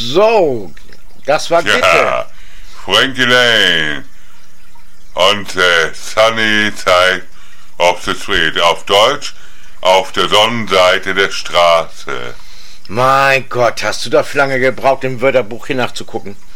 so, das war Gitte. Ja, Frankie Lane. Und Sunny Side of the Street. Auf Deutsch, auf der Sonnenseite der Straße. Mein Gott, hast du dafür lange gebraucht, im Wörterbuch hier nachzugucken?